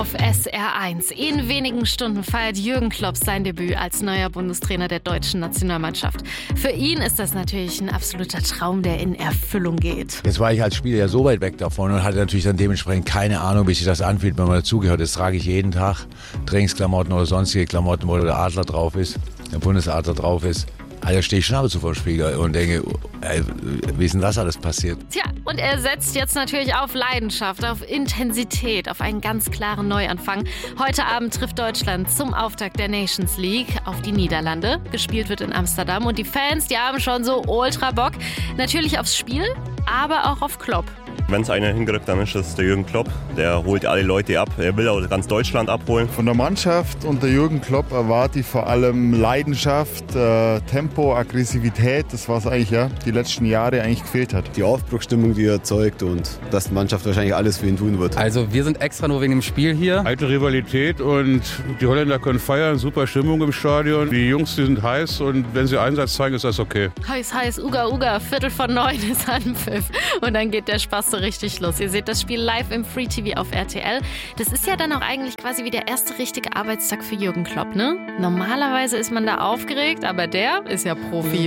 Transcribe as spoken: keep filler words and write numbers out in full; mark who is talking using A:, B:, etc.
A: auf S R eins. In wenigen Stunden feiert Jürgen Klopp sein Debüt als neuer Bundestrainer der deutschen Nationalmannschaft. Für ihn ist das natürlich ein absoluter Traum, der in Erfüllung geht.
B: Jetzt war ich als Spieler ja so weit weg davon und hatte natürlich dann dementsprechend keine Ahnung, wie sich das anfühlt, wenn man dazugehört. Das trage ich jeden Tag. Trainingsklamotten oder sonstige Klamotten, wo der Adler drauf ist, der Bundesadler drauf ist. Also stehe ich schon ab und zu vor dem Spiegel und denke, ey, wie ist denn das alles passiert?
A: Tja, und er setzt jetzt natürlich auf Leidenschaft, auf Intensität, auf einen ganz klaren Neuanfang. Heute Abend trifft Deutschland zum Auftakt der Nations League auf die Niederlande. Gespielt wird in Amsterdam und die Fans, die haben schon so ultra Bock. Natürlich aufs Spiel, aber auch auf Klopp.
C: Wenn es einer hinkriegt, dann ist es der Jürgen Klopp. Der holt alle Leute ab. Er will auch ganz Deutschland abholen.
D: Von der Mannschaft und der Jürgen Klopp erwarte ich vor allem Leidenschaft, äh, Tempo, Aggressivität. Das, was eigentlich ja die letzten Jahre eigentlich gefehlt hat.
E: Die Aufbruchsstimmung, die er erzeugt und dass die Mannschaft wahrscheinlich alles für ihn tun wird.
F: Also wir sind extra nur wegen dem Spiel hier.
G: Alte Rivalität und die Holländer können feiern. Super Stimmung im Stadion. Die Jungs, die sind heiß und wenn sie Einsatz zeigen, ist das okay.
A: Heiß, heiß, Uga, Uga. Viertel von neun ist Anpfiff. Und dann geht der Spaß so richtig los. Ihr seht das Spiel live im Free T V auf R T L. Das ist ja dann auch eigentlich quasi wie der erste richtige Arbeitstag für Jürgen Klopp, ne? Normalerweise ist man da aufgeregt, aber der ist ja Profi.